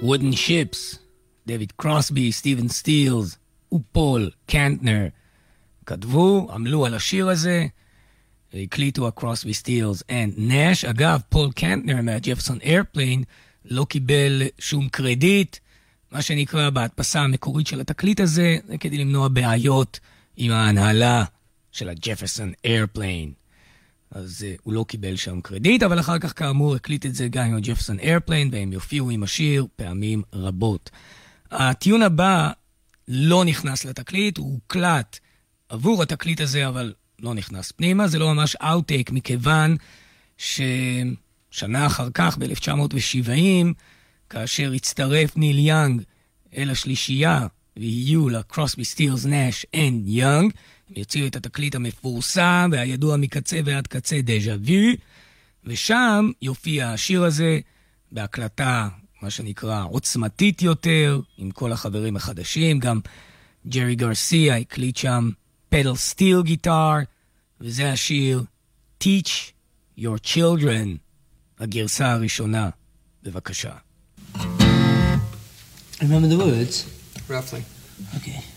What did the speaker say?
Wooden Ships, דויד קרוסבי, סטיבן סטילס ופול קנטנר כתבו, עמלו על השיר הזה, הקליטו הקרוסבי סטילס ונש. אגב, פול קנטנר מהג'פרסון איירפליין לא קיבל שום קרדיט, מה שנקרא בהדפסה המקורית של התקליט הזה, זה כדי למנוע בעיות עם ההנהלה של הג'פרסון איירפליין. אז הוא לא קיבל שם קרדיט, אבל אחר כך כאמור הקליט את זה גם עם הג'פרסון איירפליין, והם יופיעו עם השיר פעמים רבות. הטיון הבא לא נכנס לתקליט, הוא הוקלט עבור התקליט הזה, אבל לא נכנס פנימה. זה לא ממש אאוטטייק, מכיוון ששנה אחר כך, ב-1970, כאשר הצטרף ניל יאנג אל השלישייה, ויהיו לה קרוסבי סטילס נש אנד יאנג, הם יוציאו את התקליט המפורסם והידוע מקצה ועד קצה דז'ה וו, ושם יופיע השיר הזה בהקלטה, מה שנקרא, עוצמתית יותר, עם כל החברים החדשים. גם ג'רי גרסיה הקליט שם פדל סטיל גיטר, וזה השיר Teach Your Children, הגרסה הראשונה. בבקשה. Remember the words? Roughly. Okay.